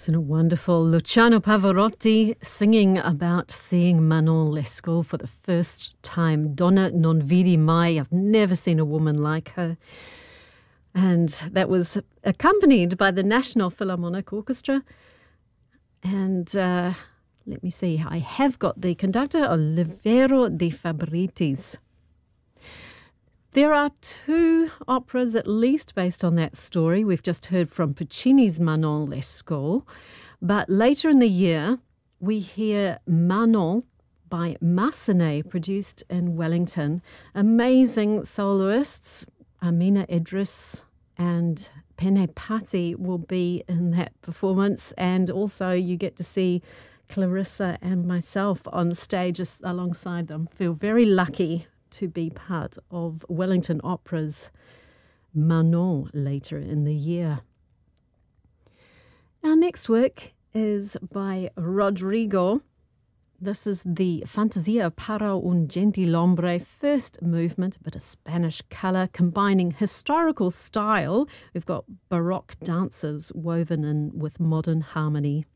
Isn't it wonderful? Luciano Pavarotti singing about seeing Manon Lescaut for the first time. Donna non vidi mai. I've never seen a woman like her. And that was accompanied by the National Philharmonic Orchestra. And let me see, I have got the conductor, Oliviero De Fabritis. There are two operas at least based on that story. We've just heard from Puccini's Manon Lescaut. But later in the year, we hear Manon by Massenet, produced in Wellington. Amazing soloists, Amina Idris and Pene Patti will be in that performance. And also you get to see Clarissa and myself on stage alongside them. Feel very lucky to be part of Wellington Opera's Manon later in the year. Our next work is by Rodrigo. This is the Fantasia para un Gentilhombre, first movement, a bit of Spanish colour, combining historical style. We've got Baroque dances woven in with modern harmony.